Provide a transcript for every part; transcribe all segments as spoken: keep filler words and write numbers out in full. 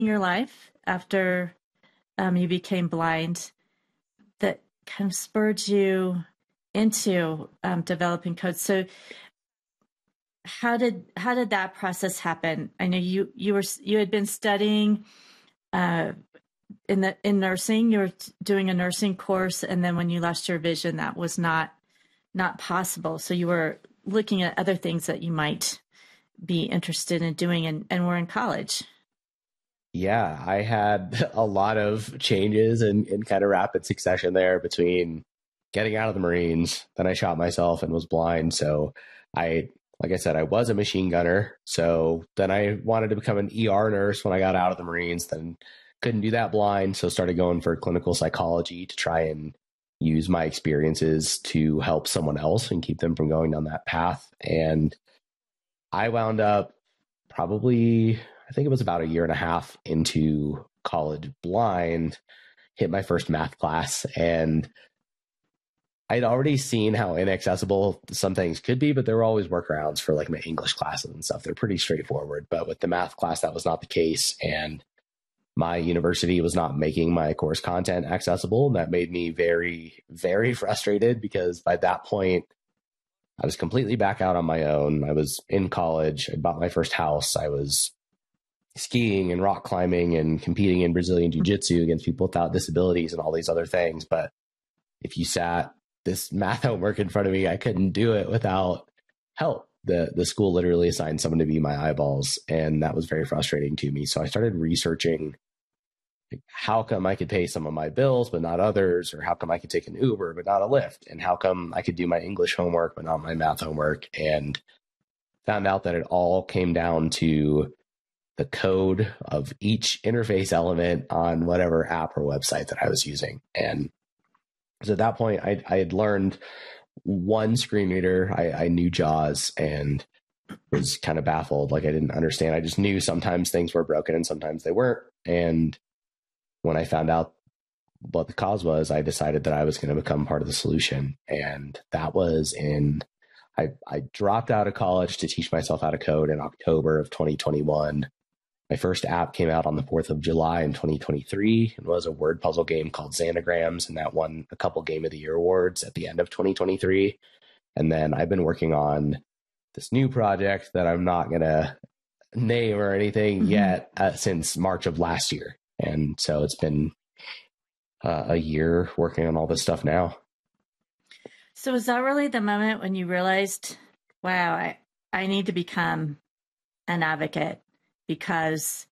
in your life after um, you became blind that kind of spurred you into um, developing code? So how did how did that process happen? I know you you were you had been studying uh, in the in nursing. You were doing a nursing course, and then when you lost your vision, that was not not possible. So you were looking at other things that you might be interested in doing, and, and were in college. Yeah, I had a lot of changes in, in kind of rapid succession there between getting out of the Marines. Then I shot myself and was blind. So I, like I said, I was a machine gunner. So then I wanted to become an E R nurse when I got out of the Marines, then couldn't do that blind. So started going for clinical psychology to try and use my experiences to help someone else and keep them from going down that path. And I wound up probably, I think it was about a year and a half into college blind, hit my first math class, and I'd already seen how inaccessible some things could be, but there were always workarounds for like my English classes and stuff. They're pretty straightforward, but with the math class, that was not the case. And my university was not making my course content accessible. And that made me very, very frustrated because by that point, I was completely back out on my own. I was in college. I bought my first house. I was skiing and rock climbing and competing in Brazilian jiu-jitsu against people without disabilities and all these other things. But if you sat this math homework in front of me, I couldn't do it without help. The the school literally assigned someone to be my eyeballs, and that was very frustrating to me. So I started researching like, how come I could pay some of my bills but not others, or how come I could take an Uber but not a Lyft, and how come I could do my English homework but not my math homework, and found out that it all came down to the code of each interface element on whatever app or website that I was using. And so at that point, I, I had learned one screen reader. I, I knew JAWS and was kind of baffled. Like I didn't understand. I just knew sometimes things were broken and sometimes they weren't. And when I found out what the cause was, I decided that I was going to become part of the solution. And that was in, I, I dropped out of college to teach myself how to code in October of twenty twenty-one. My first app came out on the fourth of July in twenty twenty-three. It was a word puzzle game called Xanagrams, and that won a couple Game of the Year awards at the end of twenty twenty-three. And then I've been working on this new project that I'm not going to name or anything mm-hmm. yet uh, since March of last year. And so it's been uh, a year working on all this stuff now. So was that really the moment when you realized, wow, I, I need to become an advocate? Because,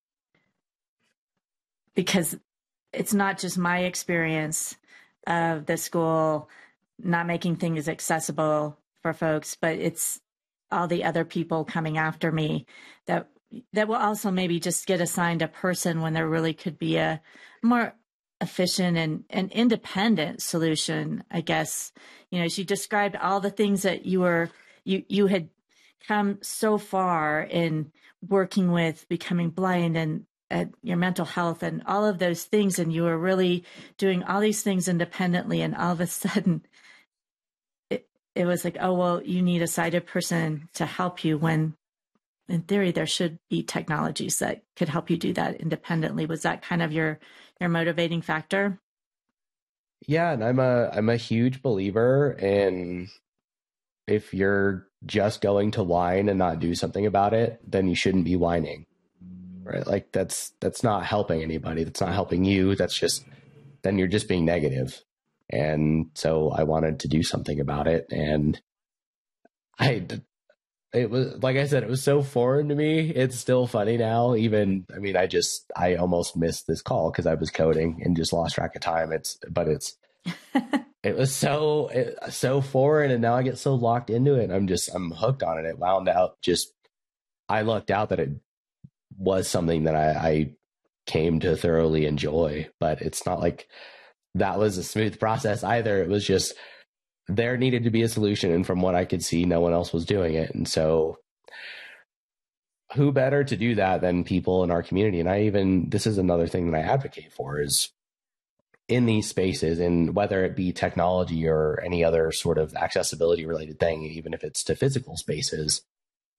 because it's not just my experience of the school not making things accessible for folks, but it's all the other people coming after me that that will also maybe just get assigned a person when there really could be a more efficient and, and independent solution, I guess. You know, she described all the things that you were, you, you had come so far in working with becoming blind and at your mental health and all of those things. And you were really doing all these things independently. And all of a sudden it, it was like, oh, well, you need a sighted person to help you, when in theory, there should be technologies that could help you do that independently. Was that kind of your, your motivating factor? Yeah. And I'm a, I'm a huge believer in, if you're just going to whine and not do something about it, then you shouldn't be whining, right? Like that's, that's not helping anybody. That's not helping you. That's just, then you're just being negative. And so I wanted to do something about it. And I, it was, like I said, it was so foreign to me. It's still funny now. Even, I mean, I just, I almost missed this call because I was coding and just lost track of time. It's, but it's, it was so, it, so foreign, and now I get so locked into it. I'm just, I'm hooked on it. It wound out just, I lucked out that it was something that I, I came to thoroughly enjoy, but it's not like that was a smooth process either. It was just, there needed to be a solution. And from what I could see, no one else was doing it. And so who better to do that than people in our community? And I even, this is another thing that I advocate for, is in these spaces, and whether it be technology or any other sort of accessibility related thing, even if it's to physical spaces,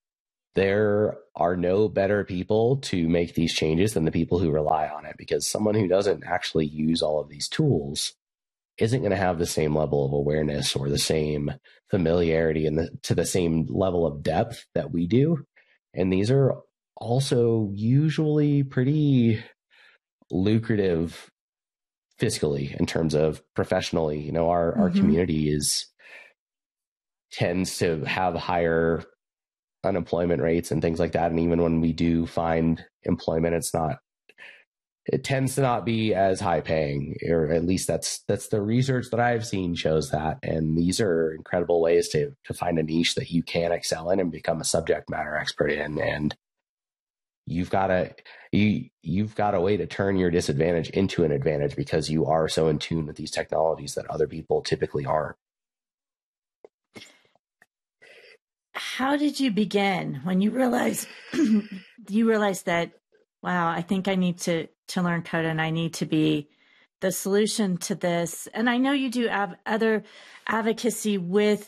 there are no better people to make these changes than the people who rely on it, because someone who doesn't actually use all of these tools isn't going to have the same level of awareness or the same familiarity and the, to the same level of depth that we do. And these are also usually pretty lucrative fiscally in terms of professionally. You know, our, mm-hmm. our community is tends to have higher unemployment rates and things like that. And even when we do find employment, it's not, it tends to not be as high paying, or at least that's, that's the research that I've seen shows that. And these are incredible ways to, to find a niche that you can excel in and become a subject matter expert in. And you've got to, you, you've got a way to turn your disadvantage into an advantage because you are so in tune with these technologies that other people typically aren't. How did you begin when you realized you realized that, wow, I think I need to, to learn code and I need to be the solution to this? And I know you do have other advocacy with,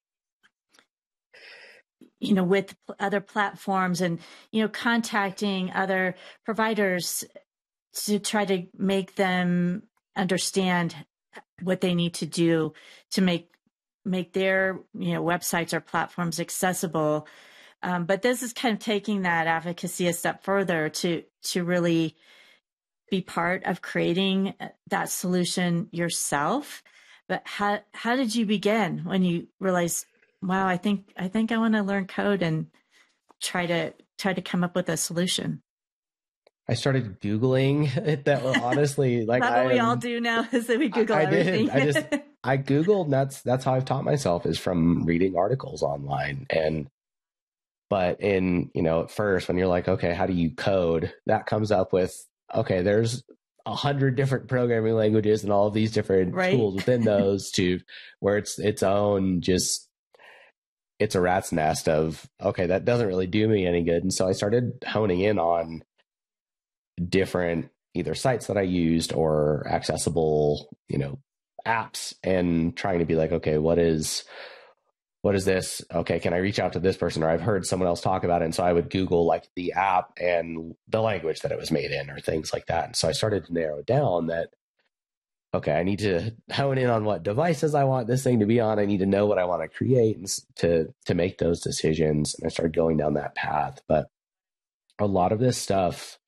you know, with other platforms and, you know, contacting other providers to try to make them understand what they need to do to make make their, you know, websites or platforms accessible. Um, but this is kind of taking that advocacy a step further to, to really be part of creating that solution yourself. But how, how did you begin when you realized, wow, I think, I think I want to learn code and try to, try to come up with a solution? I started Googling it. That was honestly like that's what I, we all do now is that we Google I, I everything. Did. I just, I Googled, and that's, that's how I've taught myself, is from reading articles online. And, but in, you know, at first when you're like, okay, how do you code? That comes up with, okay, there's a hundred different programming languages and all of these different right. tools within those to where it's its own, just, it's a rat's nest of, okay, that doesn't really do me any good. And so I started honing in on different either sites that I used or accessible, you know, apps, and trying to be like, okay, what is, what is this? Okay, can I reach out to this person? Or I've heard someone else talk about it. And so I would Google like the app and the language that it was made in or things like that. And so I started to narrow down that, okay, I need to hone in on what devices I want this thing to be on. I need to know what I want to create and to, to make those decisions. And I started going down that path. But a lot of this stuff,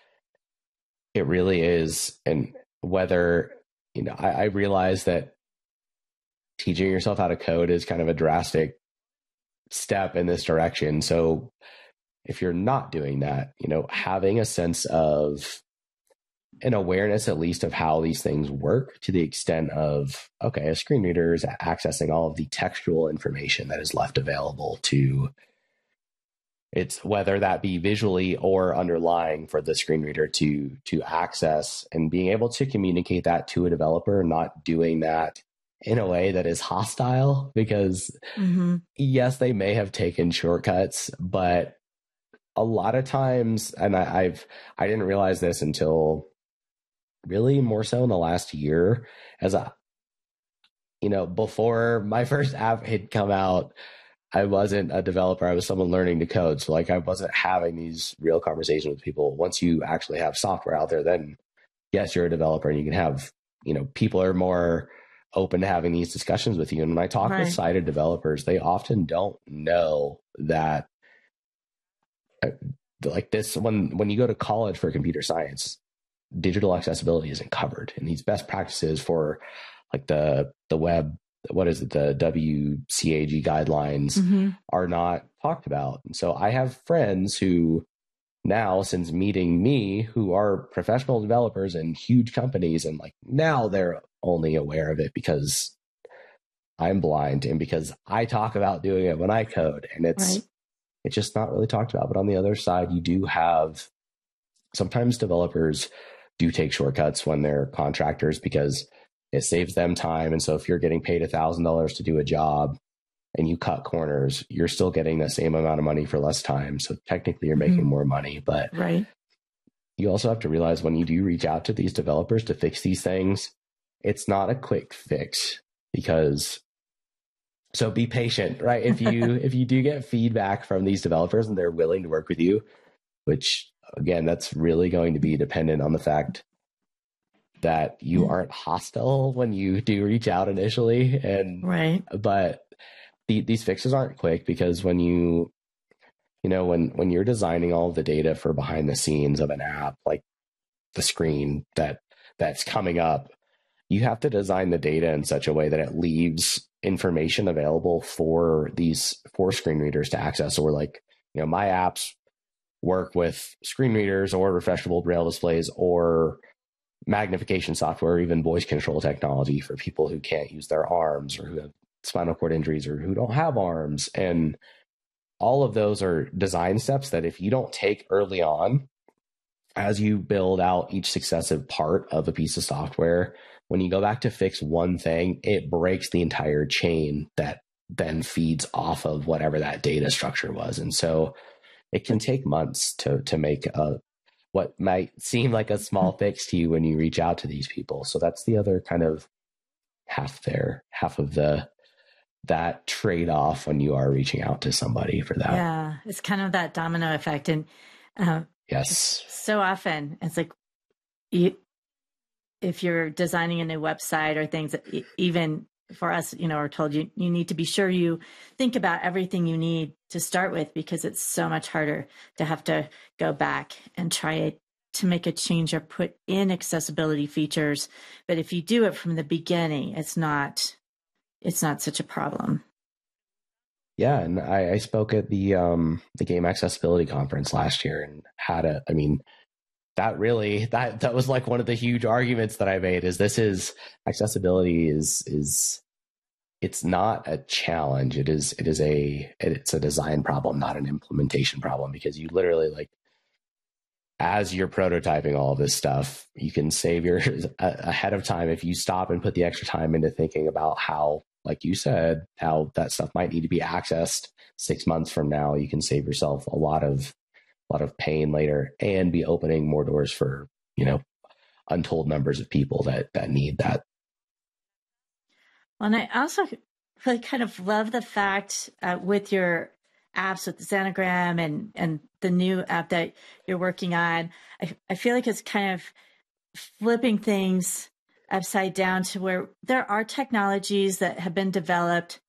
it really is. And whether, you know, I, I realize that teaching yourself how to code is kind of a drastic step in this direction. So if you're not doing that, you know, having a sense of an awareness, at least of how these things work, to the extent of, okay, a screen reader is accessing all of the textual information that is left available to it's, whether that be visually or underlying for the screen reader to, to access, and being able to communicate that to a developer, not doing that in a way that is hostile, because mm-hmm. yes, they may have taken shortcuts, but a lot of times, and I, I've, I didn't realize this until really more so in the last year, as a, you know, before my first app had come out, I wasn't a developer. I was someone learning to code. So like I wasn't having these real conversations with people. Once you actually have software out there, then yes, you're a developer and you can have, you know, people are more open to having these discussions with you. And when I talk right. with sighted developers, they often don't know that uh, like this, when, when you go to college for computer science, digital accessibility isn't covered. And these best practices for like the, the web, what is it, the W C A G guidelines mm-hmm. are not talked about. And so I have friends who now, since meeting me, who are professional developers in huge companies, and like now they're only aware of it because I'm blind and because I talk about doing it when I code, and it's right. it's just not really talked about. But on the other side, you do have sometimes developers do take shortcuts when they're contractors because it saves them time. And so if you're getting paid a thousand dollars to do a job and you cut corners, you're still getting the same amount of money for less time. So technically you're making mm-hmm. more money, but right. you also have to realize when you do reach out to these developers to fix these things, it's not a quick fix, because So be patient, right? If you if you do get feedback from these developers and they're willing to work with you, which again, that's really going to be dependent on the fact that you aren't hostile when you do reach out initially. And right. But the, these fixes aren't quick, because when you, you know, when, when you're designing all of the data for behind the scenes of an app, like the screen that that's coming up, you have to design the data in such a way that it leaves information available for these for screen readers to access. Or like, you know, my apps work with screen readers or refreshable braille displays or magnification software, or even voice control technology for people who can't use their arms or who have spinal cord injuries or who don't have arms. And all of those are design steps that if you don't take early on, as you build out each successive part of a piece of software, when you go back to fix one thing, it breaks the entire chain that then feeds off of whatever that data structure was. And so it can take months to to make a what might seem like a small fix to you when you reach out to these people. So that's the other kind of half there, half of the that trade-off when you are reaching out to somebody for that. Yeah, it's kind of that domino effect. And uh, yes, so often it's like you, if you're designing a new website or things, even for us, you know, are told you, you need to be sure you think about everything you need to start with, because it's so much harder to have to go back and try it to make a change or put in accessibility features. But if you do it from the beginning, it's not, it's not such a problem. Yeah. And I, I spoke at the, um, the Game Accessibility Conference last year and had a, I mean, that really, that, that was like one of the huge arguments that I made is this is accessibility is, is it's not a challenge. It is, it is a, it's a design problem, not an implementation problem, because you literally like, as you're prototyping all of this stuff, you can save your ahead of time. If you stop and put the extra time into thinking about how, like you said, how that stuff might need to be accessed six months from now, you can save yourself a lot of, a lot of pain later and be opening more doors for, you know, untold numbers of people that, that need that. Well, and I also really kind of love the fact uh, with your apps with the Xanogram and, and the new app that you're working on, I, I feel like it's kind of flipping things upside down to where there are technologies that have been developed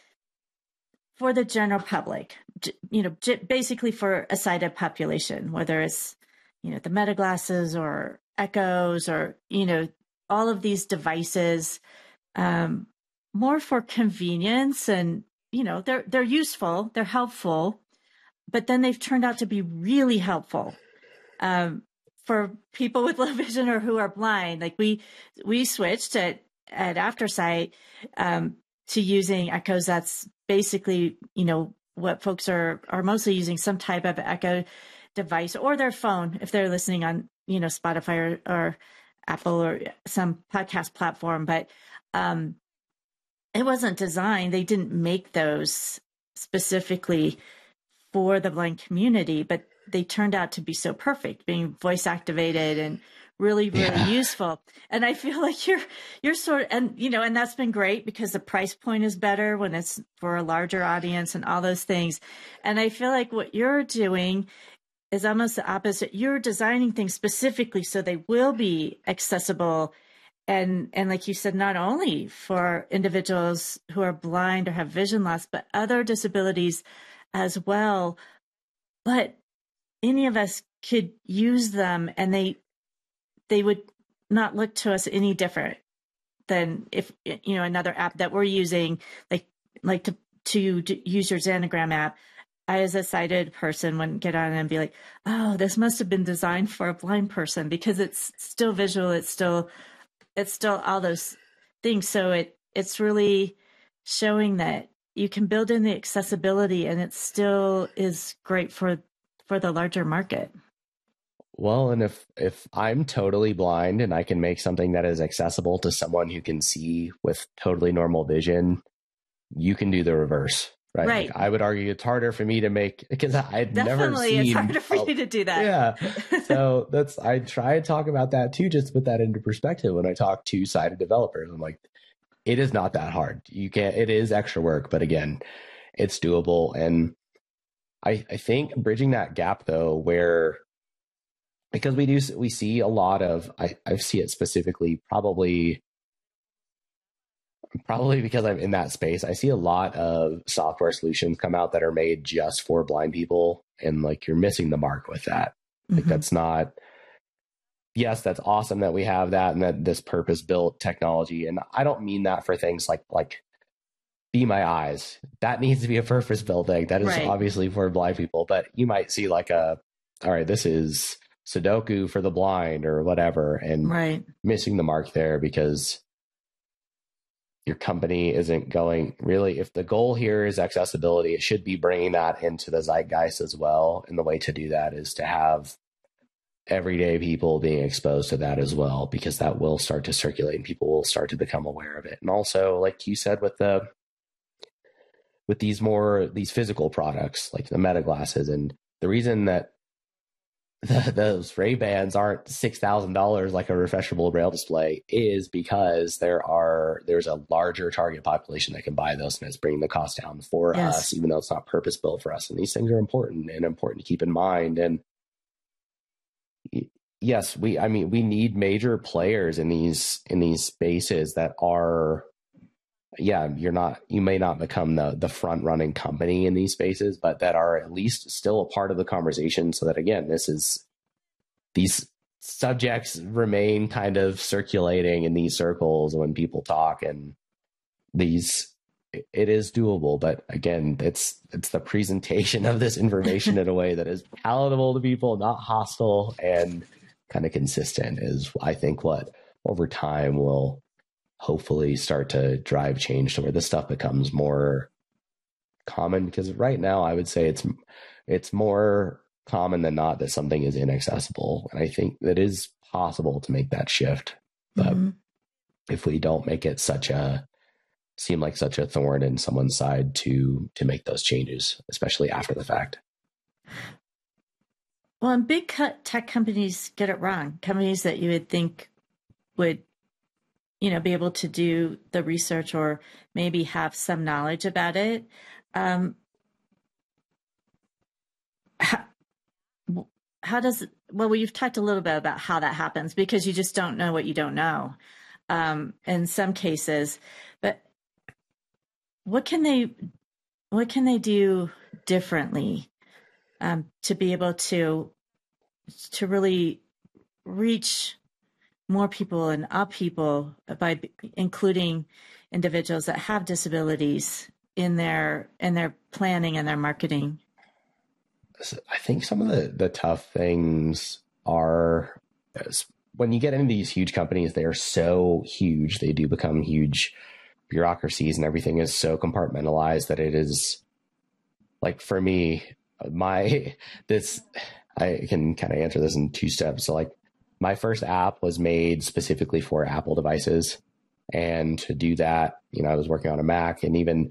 for the general public, you know, basically for a sighted population, whether it's, you know, the Meta glasses or Echoes or, you know, all of these devices, um, more for convenience. And, you know, they're, they're useful, they're helpful, but then they've turned out to be really helpful, um, for people with low vision or who are blind. Like we, we switched at, at AfterSight, um, to using Echoes. That's basically, you know, what folks are, are mostly using, some type of Echo device or their phone if they're listening on, you know, Spotify or, or Apple or some podcast platform. But um, it wasn't designed. They didn't make those specifically for the blind community, but they turned out to be so perfect, being voice activated and really, really yeah. useful. And I feel like you're, you're sort of, and, you know, and that's been great because the price point is better when it's for a larger audience and all those things. And I feel like what you're doing is almost the opposite. You're designing things specifically so they will be accessible. And, and like you said, not only for individuals who are blind or have vision loss, but other disabilities as well. But any of us could use them, and they, they would not look to us any different than if, you know, another app that we're using, like, like to, to, to use your Xanogram app. I, as a sighted person, wouldn't get on and be like, oh, this must have been designed for a blind person, because it's still visual. It's still, it's still all those things. So it, it's really showing that you can build in the accessibility and it still is great for, for the larger market. Well, and if, if I'm totally blind and I can make something that is accessible to someone who can see with totally normal vision, you can do the reverse, right? Right. Like I would argue it's harder for me to make, because I'd never Definitely, seen. it's harder for help. you to do that. Yeah. So that's, I try to talk about that too, just to put that into perspective when I talk to sighted developers. I'm like, it is not that hard. You can't, it is extra work, but again, it's doable. And I, I think bridging that gap though, where, because we do, we see a lot of, I, I see it specifically, probably, probably because I'm in that space. I see a lot of software solutions come out that are made just for blind people. And like, you're missing the mark with that. Like mm-hmm. that's not, yes, that's awesome that we have that and that this purpose built technology. And I don't mean that for things like, like Be My Eyes. That needs to be a purpose built thing. That is right. obviously for blind people, but you might see like a, all right, this is Sudoku for the blind or whatever. And right. missing the mark there because your company isn't going really, if the goal here is accessibility, it should be bringing that into the zeitgeist as well. And the way to do that is to have everyday people being exposed to that as well, because that will start to circulate and people will start to become aware of it. And also, like you said, with the, with these more, these physical products, like the Meta glasses, and the reason that the, those Ray-Bans aren't six thousand dollars like a refreshable braille display is because there are, there's a larger target population that can buy those, and it's bringing the cost down for yes. us, even though it's not purpose built for us. And these things are important and important to keep in mind. And yes, we, I mean, we need major players in these, in these spaces that are, yeah, you're not, you may not become the, the front running company in these spaces, but that are at least still a part of the conversation. So that again, this is, these subjects remain kind of circulating in these circles when people talk, and these, it is doable. But again, it's, it's the presentation of this information in a way that is palatable to people, not hostile, and kind of consistent is, I think, what over time will hopefully start to drive change to where this stuff becomes more common. Because right now I would say it's, it's more common than not that something is inaccessible. And I think that is possible to make that shift. But mm-hmm. if we don't make it such a, seem like such a thorn in someone's side to, to make those changes, especially after the fact. Well, and big tech companies get it wrong. Companies that you would think would, you know, be able to do the research or maybe have some knowledge about it. Um, how, how does, well, you've talked a little bit about how that happens because you just don't know what you don't know um, in some cases. But what can they, what can they do differently um, to be able to, to really reach more people and up people by including individuals that have disabilities in their, in their planning and their marketing? I think some of the, the tough things are when you get into these huge companies, they are so huge. They do become huge bureaucracies and everything is so compartmentalized that it is like, for me, my, this, I can kind of answer this in two steps. So like my first app was made specifically for Apple devices. And to do that, you know, I was working on a Mac, and even,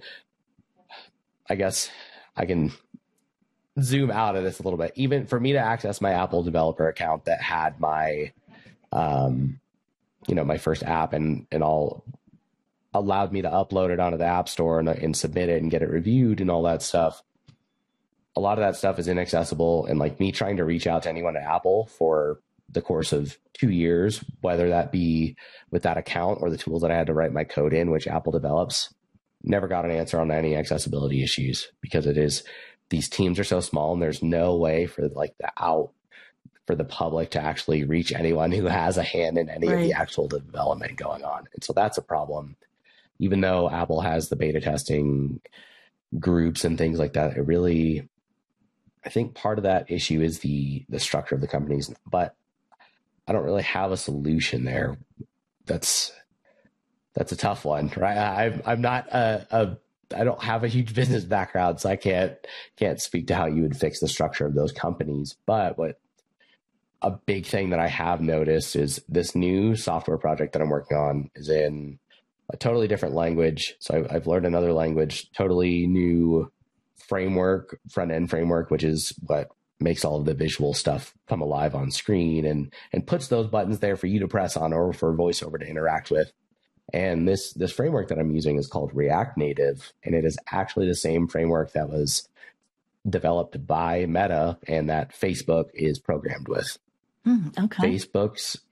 I guess I can zoom out of this a little bit. Even for me to access my Apple developer account that had my, um, you know, my first app and, and all allowed me to upload it onto the App Store and, and submit it and get it reviewed and all that stuff. A lot of that stuff is inaccessible. And like me trying to reach out to anyone at Apple for the course of two years, whether that be with that account or the tools that I had to write my code in, which Apple develops, never got an answer on any accessibility issues because it is, these teams are so small and there's no way for like the out for the public to actually reach anyone who has a hand in any right. of the actual development going on. And so that's a problem. Even though Apple has the beta testing groups and things like that, it really, I think part of that issue is the, the structure of the companies, but I don't really have a solution there. That's, that's a tough one, right? I'm, I'm not a, a, I don't have a huge business background, so I can't, can't speak to how you would fix the structure of those companies. But what a big thing that I have noticed is this new software project that I'm working on is in a totally different language. So I've, I've learned another language, totally new framework, front end framework, which is what makes all of the visual stuff come alive on screen and, and puts those buttons there for you to press on or for VoiceOver to interact with. And this this framework that I'm using is called React Native, and it is actually the same framework that was developed by Meta and that Facebook is programmed with. Mm, okay. Facebook's